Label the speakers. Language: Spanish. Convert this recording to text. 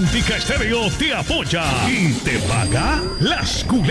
Speaker 1: Olímpica Estéreo te apoya y te paga las culebras.